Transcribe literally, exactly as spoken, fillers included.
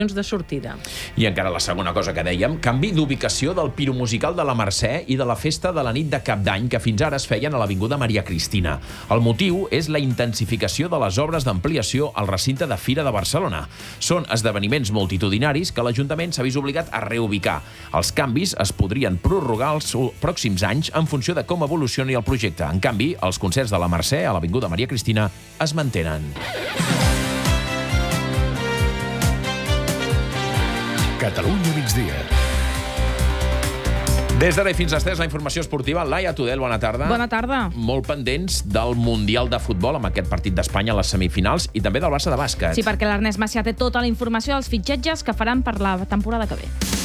de sortida. I encara la segona cosa que dèiem, canvi d'ubicació del piromusical de la Mercè i de la festa de la nit de Cap d'Any que fins ara es feien a l'Avinguda Maria Cristina. El motiu és la intensificació de les obres d'ampliació al recinte de Fira de Barcelona. Són esdeveniments multitudinaris que l'Ajuntament s'ha vist obligat a reubicar. Els canvis es podrien prorrogar els pròxims anys en funció de com evolucioni el projecte. En canvi, els concerts de la Mercè a l'Avinguda Maria Cristina es mantenen. Catalunya migdia. Des d'ara i fins a les tres, la informació esportiva. Laia Tudel, bona tarda. Bona tarda. Molt pendents del Mundial de Futbol amb aquest partit d'Espanya a les semifinals i també del Barça de bàsquet. Sí, perquè l'Ernest Macià té tota la informació dels fitxatges que faran per la temporada que ve.